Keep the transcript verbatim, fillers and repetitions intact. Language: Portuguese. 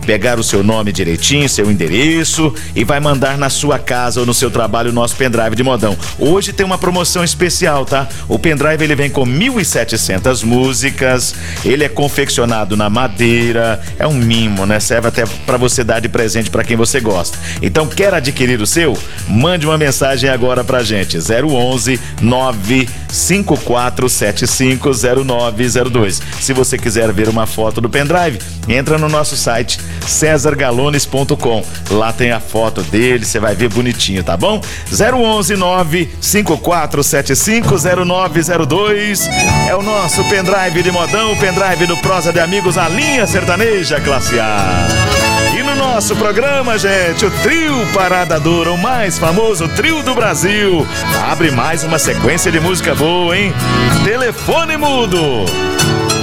pegar o seu nome direitinho, seu endereço e vai mandar na sua casa ou no seu trabalho o nosso pendrive de modão. Hoje tem uma promoção especial, tá? O pendrive ele vem com mil e setecentas músicas, ele é confeccionado na madeira, é um mimo, né? Serve até para você dar de presente para quem você gosta. Então, quer adquirir o seu? Mande uma mensagem agora pra gente, zero onze nove cinco quatro sete cinco zero nove zero dois. Se você quiser ver uma foto do pendrive, entra no nosso site cesar galones ponto com. Lá tem a foto dele, você vai ver bonitinho, tá bom? zero onze nove cinco quatro sete cinco zero nove zero dois é o nosso pendrive de modão, o pendrive do Prosa de Amigos, a linha sertaneja classe A. E no nosso programa, gente, o trio Parada Dura, o mais famoso trio do Brasil, abre mais uma sequência de música boa, hein? Telefone Mudo.